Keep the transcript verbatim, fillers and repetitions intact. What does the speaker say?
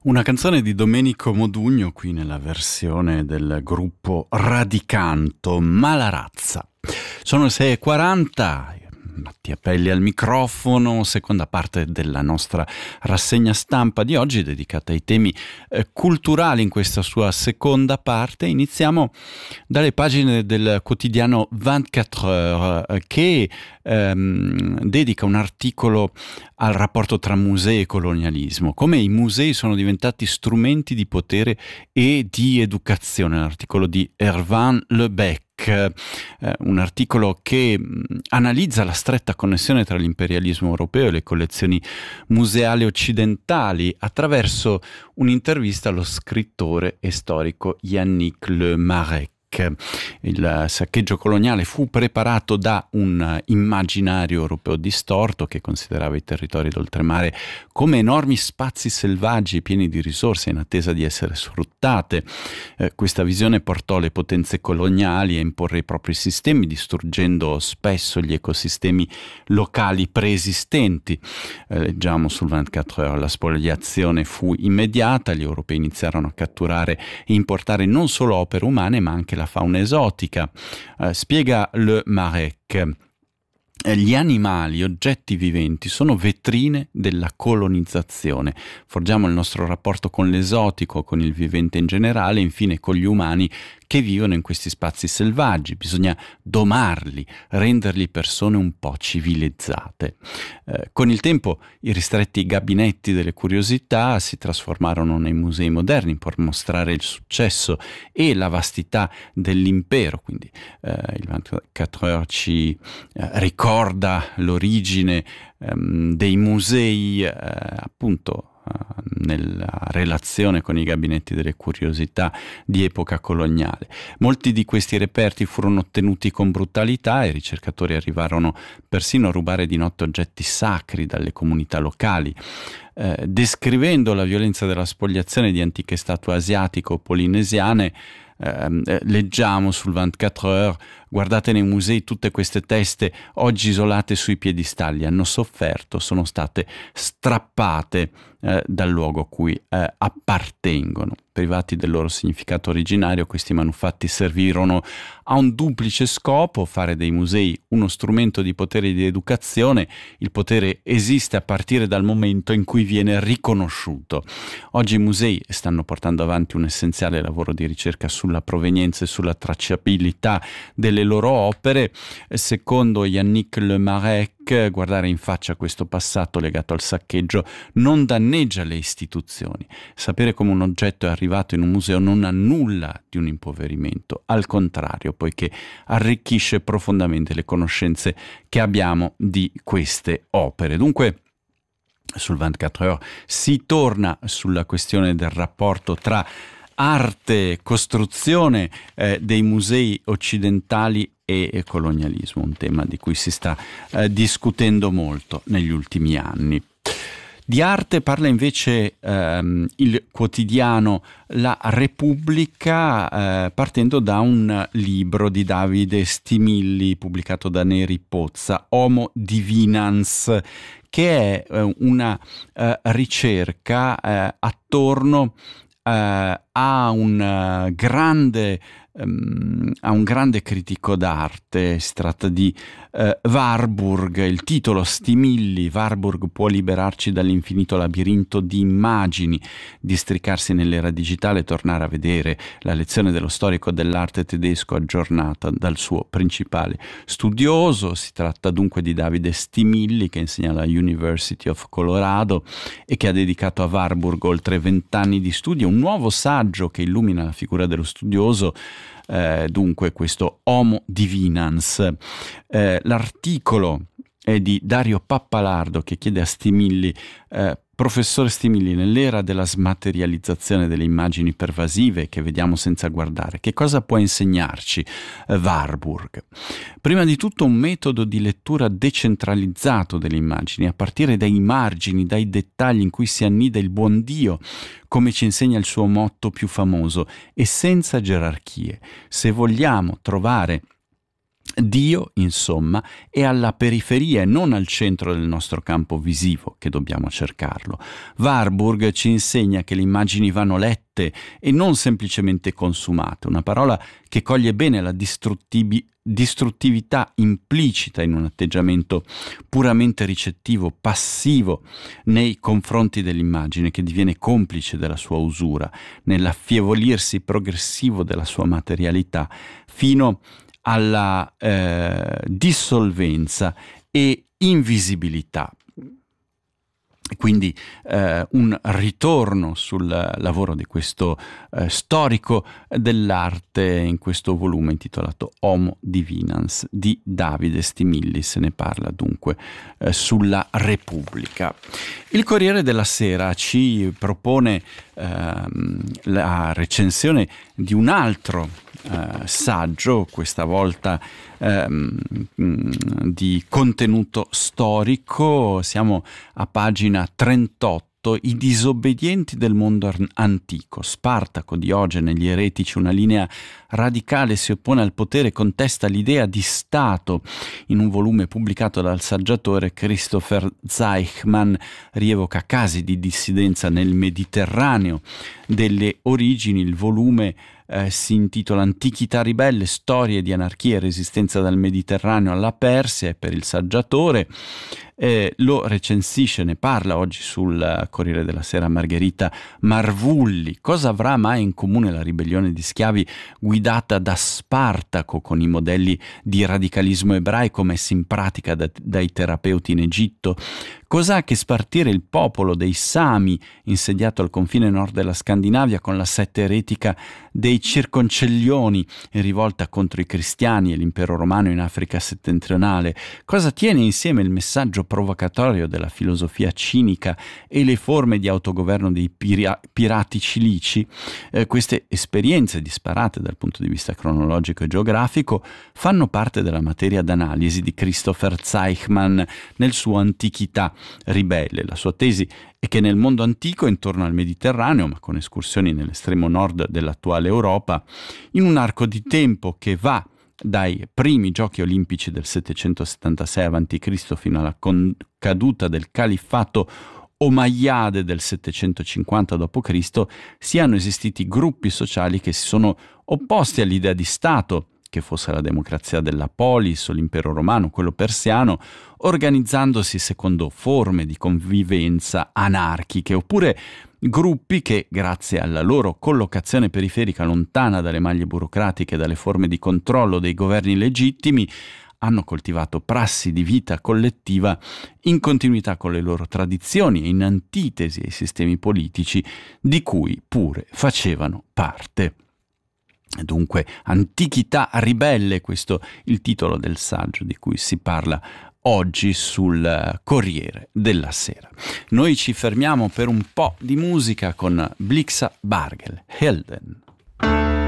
Una canzone di Domenico Modugno qui nella versione del gruppo Radicanto, Malarazza. Sono le sei e quaranta, Mattia Pelli al microfono, seconda parte della nostra rassegna stampa di oggi dedicata ai temi eh, culturali in questa sua seconda parte. Iniziamo dalle pagine del quotidiano ventiquattro Heures eh, che ehm, dedica un articolo al rapporto tra musei e colonialismo, come i musei sono diventati strumenti di potere e di educazione, l'articolo di Erwan Lebec. Eh, un articolo che mh, analizza la stretta connessione tra l'imperialismo europeo e le collezioni museali occidentali attraverso un'intervista allo scrittore e storico Yannick Le Marec. Il saccheggio coloniale fu preparato da un immaginario europeo distorto che considerava i territori d'oltremare come enormi spazi selvaggi pieni di risorse in attesa di essere sfruttate. Eh, questa visione portò le potenze coloniali a imporre i propri sistemi, distruggendo spesso gli ecosistemi locali preesistenti. Eh, leggiamo sul ventiquattro Heures, la spoliazione fu immediata, gli europei iniziarono a catturare e importare non solo opere umane ma anche la fauna esotica. Eh, spiega Le Marec. Gli animali, oggetti viventi, sono vetrine della colonizzazione. Forgiamo il nostro rapporto con l'esotico, con il vivente in generale, e infine con gli umani che vivono in questi spazi selvaggi. Bisogna domarli, renderli persone un po' civilizzate. Eh, con il tempo i ristretti gabinetti delle curiosità si trasformarono nei musei moderni per mostrare il successo e la vastità dell'impero. Quindi eh, il ventiquattro Heures ci eh, ricorda l'origine ehm, dei musei eh, appunto nella relazione con i gabinetti delle curiosità di epoca coloniale. Molti di questi reperti furono ottenuti con brutalità e i ricercatori arrivarono persino a rubare di notte oggetti sacri dalle comunità locali. Eh, descrivendo la violenza della spoliazione di antiche statue asiatico-polinesiane, eh, leggiamo sul ventiquattro Heures: guardate nei musei tutte queste teste oggi isolate sui piedistalli, hanno sofferto, sono state strappate eh, dal luogo a cui eh, appartengono. Privati del loro significato originario, questi manufatti servirono a un duplice scopo: fare dei musei uno strumento di potere e di educazione. Il potere esiste a partire dal momento in cui viene riconosciuto. Oggi i musei stanno portando avanti un essenziale lavoro di ricerca sulla provenienza e sulla tracciabilità delle loro opere. Secondo Yannick Le Marec, guardare in faccia questo passato legato al saccheggio non danneggia le istituzioni. Sapere come un oggetto è arrivato in un museo non ha nulla di un impoverimento, al contrario, poiché arricchisce profondamente le conoscenze che abbiamo di queste opere. Dunque, sul ventiquattro Heures si torna sulla questione del rapporto tra arte, costruzione eh, dei musei occidentali e colonialismo, un tema di cui si sta eh, discutendo molto negli ultimi anni. Di arte parla invece ehm, il quotidiano La Repubblica, eh, partendo da un libro di Davide Stimilli pubblicato da Neri Pozza, Homo Divinans, che è eh, una eh, ricerca eh, attorno eh, a un uh, grande um, a un grande critico d'arte. Si tratta di uh, Warburg. Il titolo: Stimilli, Warburg può liberarci dall'infinito labirinto di immagini, districarsi nell'era digitale, tornare a vedere la lezione dello storico dell'arte tedesco aggiornata dal suo principale studioso. Si tratta dunque di Davide Stimilli, che insegna alla University of Colorado e che ha dedicato a Warburg oltre vent'anni di studio, un nuovo saggio che illumina la figura dello studioso. Eh, dunque questo Homo Divinans. Eh, l'articolo è di Dario Pappalardo, che chiede a Stimilli: eh, professor Stimilli, nell'era della smaterializzazione delle immagini pervasive che vediamo senza guardare, che cosa può insegnarci eh, Warburg? Prima di tutto un metodo di lettura decentralizzato delle immagini, a partire dai margini, dai dettagli in cui si annida il buon Dio, come ci insegna il suo motto più famoso, e senza gerarchie. Se vogliamo trovare Dio, insomma, è alla periferia e non al centro del nostro campo visivo che dobbiamo cercarlo. Warburg ci insegna che le immagini vanno lette e non semplicemente consumate, una parola che coglie bene la distruttibi- distruttività implicita in un atteggiamento puramente ricettivo, passivo nei confronti dell'immagine, che diviene complice della sua usura, nell'affievolirsi progressivo della sua materialità, fino alla eh, dissolvenza e invisibilità. Quindi eh, un ritorno sul lavoro di questo eh, storico dell'arte in questo volume intitolato Homo Divinans di Davide Stimilli. Se ne parla dunque eh, sulla Repubblica. Il Corriere della Sera ci propone ehm, la recensione di un altro eh, saggio, questa volta ehm, di contenuto storico. Siamo a pagina trentotto, I disobbedienti del mondo antico. Spartaco, Diogene, gli eretici, una linea radicale si oppone al potere, contesta l'idea di Stato. In un volume pubblicato dal saggiatore Christopher Zeichmann rievoca casi di dissidenza nel Mediterraneo delle origini. Il volume eh, si intitola Antichità ribelle, storie di anarchia e resistenza dal Mediterraneo alla Persia, e per il saggiatore eh, lo recensisce, ne parla oggi sul Corriere della Sera Margherita Marvulli. Cosa avrà mai in comune la ribellione di schiavi guidata da Spartaco con i modelli di radicalismo ebraico messi in pratica da, dai terapeuti in Egitto? Cos'ha che spartire il popolo dei Sami, insediato al confine nord della Scandinavia, con la setta eretica dei Circoncellioni in rivolta contro i cristiani e l'impero romano in Africa settentrionale? Cosa tiene insieme il messaggio provocatorio della filosofia cinica e le forme di autogoverno dei pira- pirati cilici? Eh, queste esperienze disparate dal punto di vista cronologico e geografico fanno parte della materia d'analisi di Christopher Zeichmann nel suo Antichità ribelle. La sua tesi è che nel mondo antico, intorno al Mediterraneo, ma con escursioni nell'estremo nord dell'attuale Europa, in un arco di tempo che va dai primi giochi olimpici del settecentosettantasei avanti Cristo fino alla con- caduta del califfato Omayyade del settecentocinquanta dopo Cristo, siano esistiti gruppi sociali che si sono opposti all'idea di Stato, che fosse la democrazia della polis o l'impero romano, quello persiano, organizzandosi secondo forme di convivenza anarchiche, oppure gruppi che, grazie alla loro collocazione periferica lontana dalle maglie burocratiche e dalle forme di controllo dei governi legittimi, hanno coltivato prassi di vita collettiva in continuità con le loro tradizioni e in antitesi ai sistemi politici di cui pure facevano parte. Dunque, Antichità ribelle, questo è il titolo del saggio di cui si parla oggi sul Corriere della Sera. Noi ci fermiamo per un po' di musica con Blixa Bargel, Helden.